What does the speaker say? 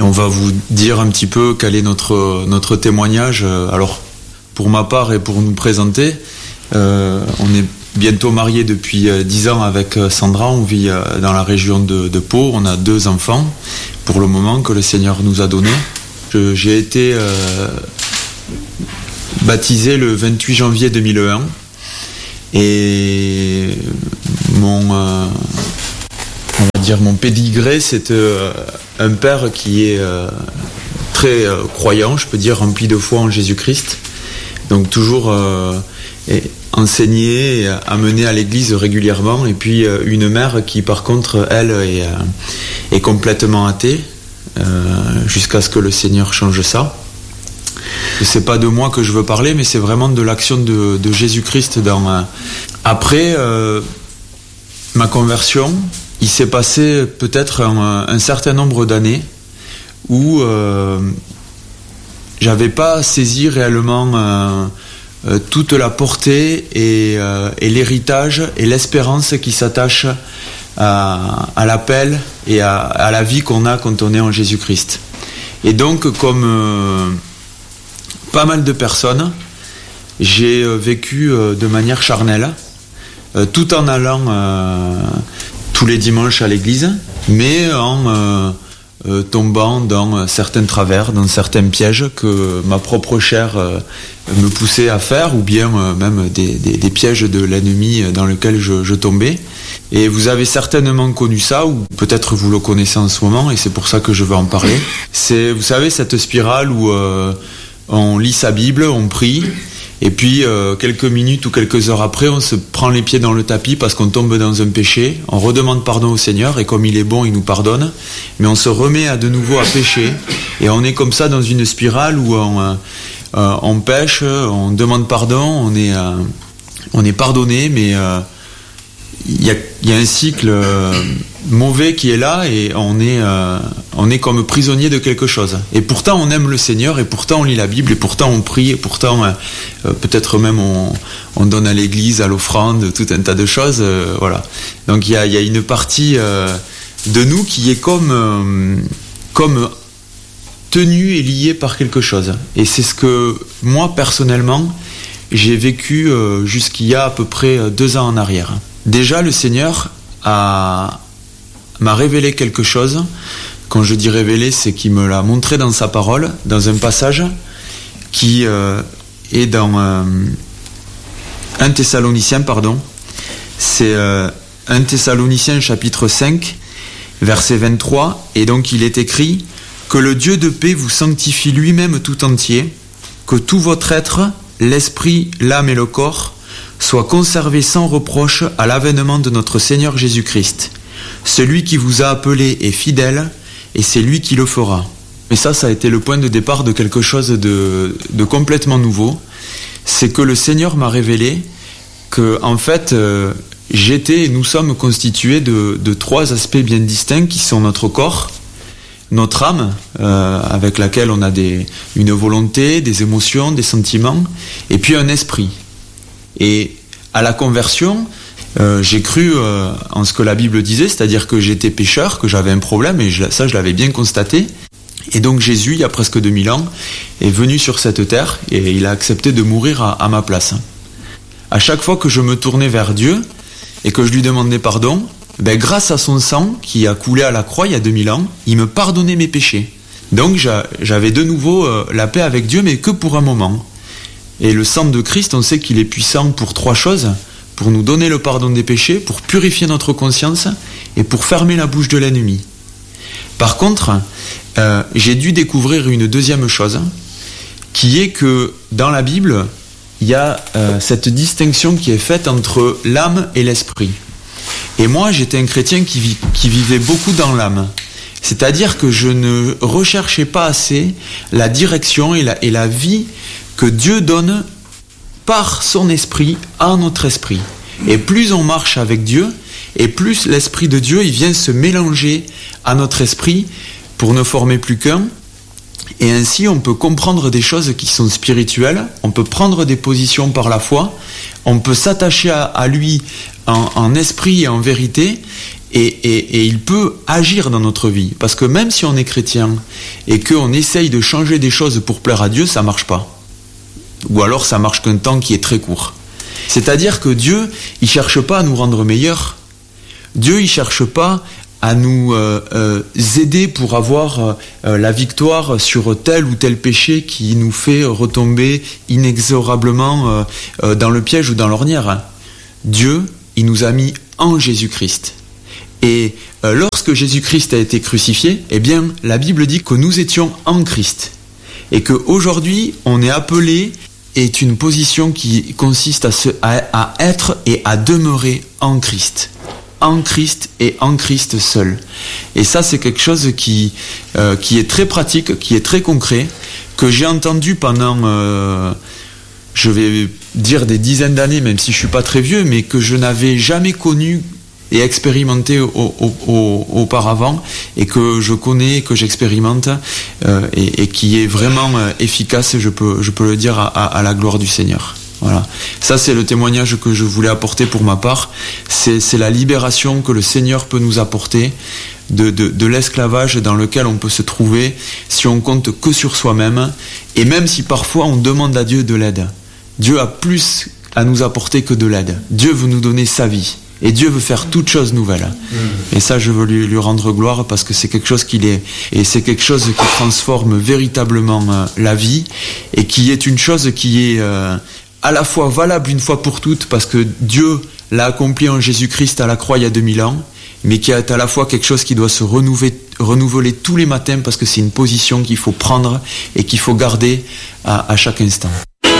on va vous dire un petit peu quel est notre témoignage. Alors, pour ma part et pour nous présenter, on est bientôt mariés depuis 10 ans avec Sandra. On vit dans la région de Pau. On a 2 enfants pour le moment que le Seigneur nous a donnés. J'ai été baptisé le 28 janvier 2001 et mon pédigré, c'est un père qui est très croyant, je peux dire, rempli de foi en Jésus-Christ. Donc toujours enseigné et amené à l'église régulièrement. Et puis une mère qui, par contre, elle, est complètement athée, jusqu'à ce que le Seigneur change ça. C'est pas de moi que je veux parler, mais c'est vraiment de l'action de Jésus-Christ après ma conversion. Il s'est passé peut-être un certain nombre d'années où j'avais pas saisi réellement toute la portée et l'héritage et l'espérance qui s'attachent à l'appel et à la vie qu'on a quand on est en Jésus-Christ. Et donc, comme pas mal de personnes, j'ai vécu de manière charnelle, tout en allant tous les dimanches à l'église, mais en tombant dans certains travers, dans certains pièges que ma propre chair me poussait à faire, ou bien même des pièges de l'ennemi dans lesquels je tombais. Et vous avez certainement connu ça, ou peut-être vous le connaissez en ce moment, et c'est pour ça que je veux en parler. C'est, vous savez, cette spirale où on lit sa Bible, on prie, et puis quelques minutes ou quelques heures après, on se prend les pieds dans le tapis parce qu'on tombe dans un péché, on redemande pardon au Seigneur, et comme il est bon, il nous pardonne, mais on se remet de nouveau à pécher, et on est comme ça dans une spirale où on pêche, on demande pardon, on est pardonné, mais il y a un cycle mauvais qui est là, et on est comme prisonnier de quelque chose. Et pourtant on aime le Seigneur, et pourtant on lit la Bible, et pourtant on prie, et pourtant peut-être même on donne à l'église, à l'offrande, tout un tas de choses. Voilà. Donc il y a une partie de nous qui est comme tenue et liée par quelque chose. Et c'est ce que moi personnellement j'ai vécu jusqu'il y a à peu près 2 ans en arrière. Déjà, le Seigneur m'a révélé quelque chose. Quand je dis révélé, c'est qu'il me l'a montré dans sa parole, dans un passage qui est dans 1 Thessaloniciens, c'est 1 Thessaloniciens chapitre 5, verset 23, et donc il est écrit « Que le Dieu de paix vous sanctifie lui-même tout entier, que tout votre être, l'esprit, l'âme et le corps, soit conservé sans reproche à l'avènement de notre Seigneur Jésus-Christ. Celui qui vous a appelé est fidèle, et c'est lui qui le fera. » Et ça a été le point de départ de quelque chose de complètement nouveau. C'est que le Seigneur m'a révélé que, en fait, nous sommes constitués de 3 aspects bien distincts qui sont notre corps, notre âme, avec laquelle on a une volonté, des émotions, des sentiments, et puis un esprit. Et à la conversion, j'ai cru en ce que la Bible disait, c'est-à-dire que j'étais pécheur, que j'avais un problème, et ça je l'avais bien constaté. Et donc Jésus, il y a presque 2000 ans, est venu sur cette terre, et il a accepté de mourir à ma place. À chaque fois que je me tournais vers Dieu, et que je lui demandais pardon, grâce à son sang qui a coulé à la croix il y a 2000 ans, il me pardonnait mes péchés. Donc j'avais de nouveau la paix avec Dieu, mais que pour un moment. Et le sang de Christ, on sait qu'il est puissant pour 3 choses, pour nous donner le pardon des péchés, pour purifier notre conscience et pour fermer la bouche de l'ennemi. Par contre, j'ai dû découvrir une deuxième chose, qui est que dans la Bible, il y a cette distinction qui est faite entre l'âme et l'esprit. Et moi, j'étais un chrétien qui vivait beaucoup dans l'âme. C'est-à-dire que je ne recherchais pas assez la direction et la vie que Dieu donne par son esprit à notre esprit. Et plus on marche avec Dieu, et plus l'esprit de Dieu il vient se mélanger à notre esprit pour ne former plus qu'un. Et ainsi on peut comprendre des choses qui sont spirituelles, on peut prendre des positions par la foi, on peut s'attacher à lui en esprit et en vérité, Et il peut agir dans notre vie. Parce que même si on est chrétien et qu'on essaye de changer des choses pour plaire à Dieu, ça marche pas. Ou alors ça marche qu'un temps qui est très court. C'est-à-dire que Dieu, il cherche pas à nous rendre meilleurs. Dieu, il cherche pas à nous aider pour avoir la victoire sur tel ou tel péché qui nous fait retomber inexorablement dans le piège ou dans l'ornière. Dieu, il nous a mis en Jésus-Christ. Et lorsque Jésus-Christ a été crucifié, eh bien, la Bible dit que nous étions en Christ. Et qu'aujourd'hui, on est appelé, est une position qui consiste à être et à demeurer en Christ. En Christ et en Christ seul. Et ça, c'est quelque chose qui est très pratique, qui est très concret, que j'ai entendu pendant, je vais dire des dizaines d'années, même si je suis pas très vieux, mais que je n'avais jamais connu et expérimenté auparavant, et que je connais, que j'expérimente, et qui est vraiment efficace, je peux le dire, à la gloire du Seigneur. Voilà. Ça, c'est le témoignage que je voulais apporter pour ma part. C'est la libération que le Seigneur peut nous apporter de l'esclavage dans lequel on peut se trouver si on compte que sur soi-même, et même si parfois on demande à Dieu de l'aide. Dieu a plus à nous apporter que de l'aide. Dieu veut nous donner sa vie. Et Dieu veut faire toutes choses nouvelles. Et ça, je veux lui rendre gloire, parce que c'est quelque chose et c'est quelque chose qui transforme véritablement la vie, et qui est une chose qui est à la fois valable une fois pour toutes, parce que Dieu l'a accompli en Jésus-Christ à la croix il y a 2000 ans, mais qui est à la fois quelque chose qui doit se renouveler tous les matins, parce que c'est une position qu'il faut prendre et qu'il faut garder à chaque instant.